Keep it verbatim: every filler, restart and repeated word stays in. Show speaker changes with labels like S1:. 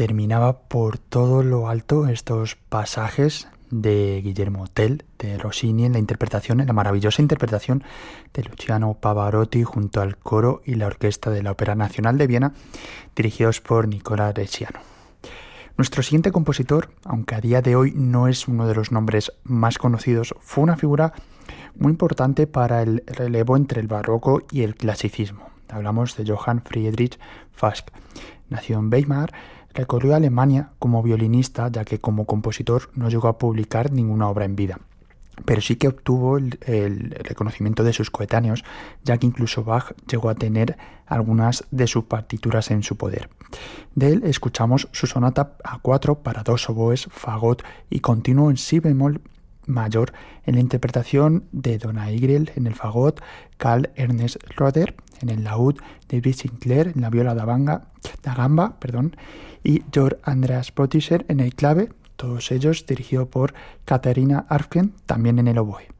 S1: terminaba por todo lo alto estos pasajes de Guillermo Tell, de Rossini, en la interpretación, en la maravillosa interpretación de Luciano Pavarotti junto al coro y la orquesta de la Ópera Nacional de Viena, dirigidos por Nicola Bresciano. Nuestro siguiente compositor, aunque a día de hoy no es uno de los nombres más conocidos, fue una figura muy importante para el relevo entre el barroco y el clasicismo. Hablamos de Johann Friedrich Fask. Nació en Weimar, recorrió Alemania como violinista, ya que como compositor no llegó a publicar ninguna obra en vida. Pero sí que obtuvo el, el reconocimiento de sus coetáneos, ya que incluso Bach llegó a tener algunas de sus partituras en su poder. De él escuchamos su sonata a cuatro para dos oboes, fagot y continuo en si bemol mayor, en la interpretación de Donna Igriel en el fagot, Carl Ernst Roeder en el laúd, David Sinclair en la viola da, banga, da gamba perdón, y Georg Andreas Böttcher en el clave, todos ellos dirigidos por Katharina Arfken, también en el oboe.